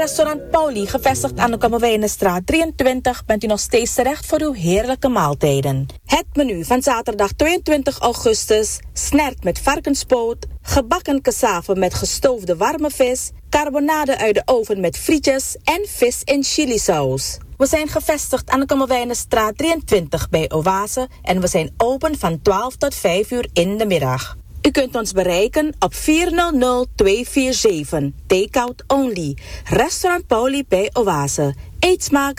restaurant Pauli, gevestigd aan de Kammerwijnenstraat 23, bent u nog steeds terecht voor uw heerlijke maaltijden. Het menu van zaterdag 22 augustus snert met varkenspoot, gebakken cassave met gestoofde warme vis, carbonade uit de oven met frietjes en vis in chilisaus. We zijn gevestigd aan de Kammerwijnenstraat 23 bij Oase en we zijn open van 12 tot 5 uur in de middag. U kunt ons bereiken op 400-247, Takeout Only, Restaurant Pauli bij Oase. Eet smakelijk.